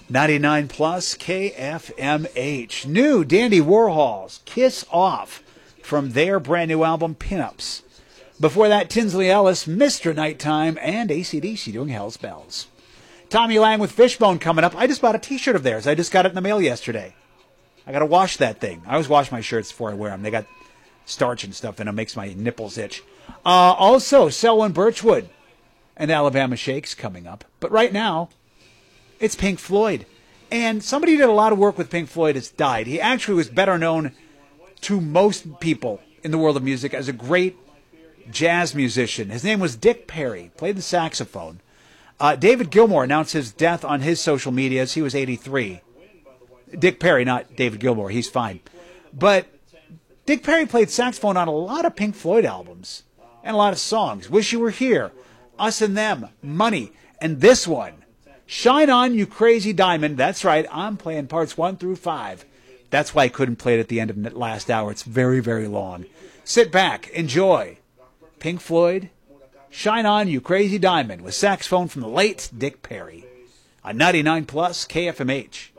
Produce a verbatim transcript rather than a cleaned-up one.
ninety-nine plus K F M H. New Dandy Warhols, Kiss Off, from their brand new album, Pinups. Before that, Tinsley Ellis, Mister Nighttime, and A C D C doing Hell's Bells. Tommy Lang with Fishbone coming up. I just bought a t-shirt of theirs. I just got it in the mail yesterday. I got to wash that thing. I always wash my shirts before I wear them. They got starch and stuff in them. It makes my nipples itch. Uh, also, Selwyn Birchwood and Alabama Shakes coming up. But right now, it's Pink Floyd. And somebody who did a lot of work with Pink Floyd has died. He actually was better known to most people in the world of music as a great jazz musician. His name was Dick Perry, played the saxophone. Uh, David Gilmour announced his death on his social medias. He was eighty-three. Dick Perry, not David Gilmour. He's fine. But Dick Perry played saxophone on a lot of Pink Floyd albums and a lot of songs. Wish You Were Here, Us and Them, Money, and this one, Shine On, You Crazy Diamond. That's right, I'm playing parts one through five. That's why I couldn't play it at the end of the last hour. It's very, very long. Sit back, enjoy. Pink Floyd, Shine On, You Crazy Diamond, with saxophone from the late Dick Perry on ninety-nine plus K F M H.